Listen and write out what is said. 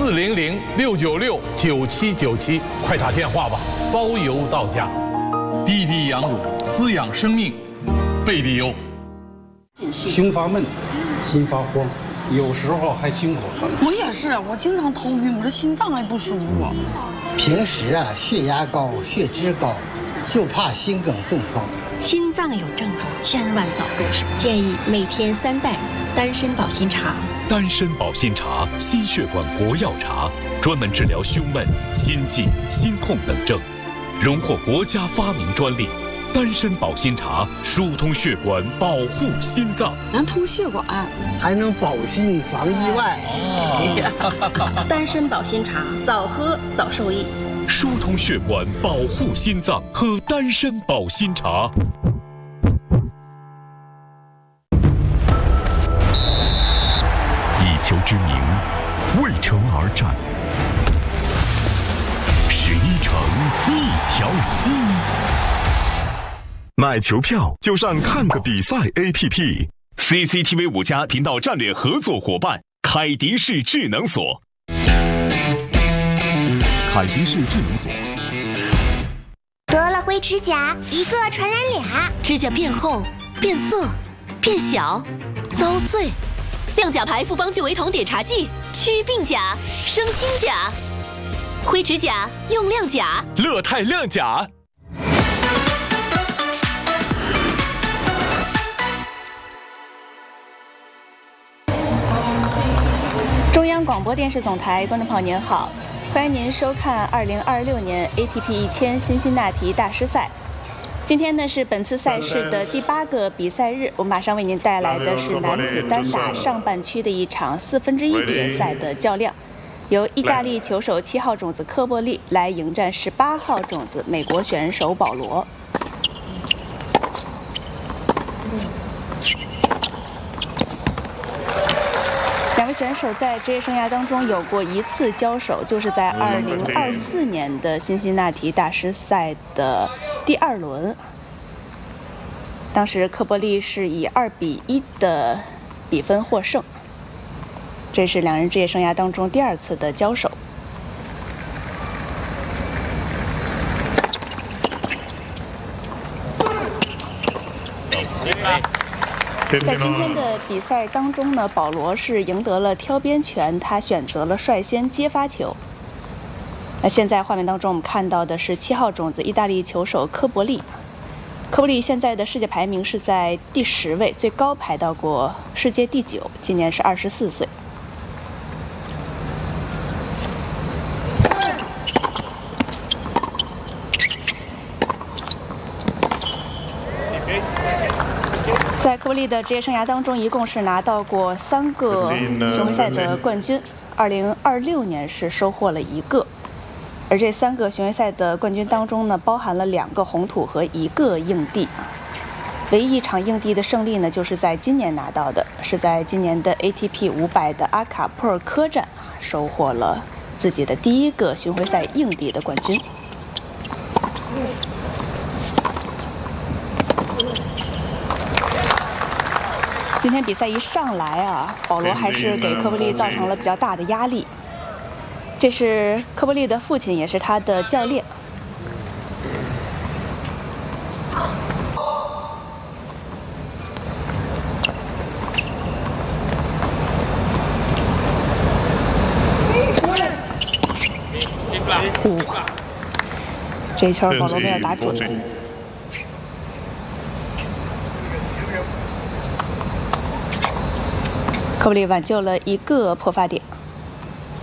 400-696-9797，快打电话吧，包邮到家。滴滴羊乳滋养生命，贝利优。 胸发闷，心发慌，有时候还心口疼。 我也是，我经常头晕，我这心脏还不舒服。 平时血压高、血脂高，就怕心梗中风。 心脏有症状，千万早入手。建议每天3袋丹参保心茶。 丹参保心茶，心血管活药茶，专门治疗胸闷、心悸、心痛等症，荣获国家发明专利。丹参保心茶疏通血管，保护心脏， 能通血管， 还能保心防意外。 丹参保心茶，早喝早受益。 疏通血管，保护心脏，喝丹参保心茶。以球之名，为城而战。11城，一条心。 买球票就上看个比赛 APP。CCTV 5家频道战略合作伙伴凯迪士智能锁。 凯迪士智能锁。 得了灰指甲，一个传染俩， 指甲变厚、变色、变小、遭碎。亮甲牌复方聚维酮碘茶剂，祛病甲，生新甲。灰指甲用亮甲， 乐泰亮甲。 中央广播电视总台观众朋友您好，欢迎您收看2026年 ATP 1000辛辛那提大师赛。今天呢是本次赛事的第8个比赛日，我马上为您带来的是男子单打上半区的一场1/4决赛的较量，由意大利球手7号种子科波利来迎战18号种子美国选手保罗。两个选手在职业生涯当中有过一次交手，就是在2024年的辛辛那提大师赛的第2轮。当时科波利是以2-1的比分获胜，这是两人职业生涯当中第2次的交手。在今天的比赛当中呢，保罗是赢得了挑边权，他选择了率先接发球。那现在画面当中我们看到的是7号种子意大利球手科波利。科波利现在的世界排名是在第10位，最高排到过世界第9，今年是24岁。在科波利的职业生涯当中，一共是拿到过3个巡回赛的冠军，2026年是收获了1个，而这3个巡回赛的冠军当中呢，包含了2个红土和1个硬地。唯一一场硬地的胜利呢，就是在今年拿到的，是在今年的 ATP 500的阿卡普尔科站收获了自己的第1个巡回赛硬地的冠军。今天比赛一上来保罗还是给科波利造成了比较大的压力。这是科波利的父亲，也是他的教练。这一球保罗没有打准。科波利挽救了1个破发点。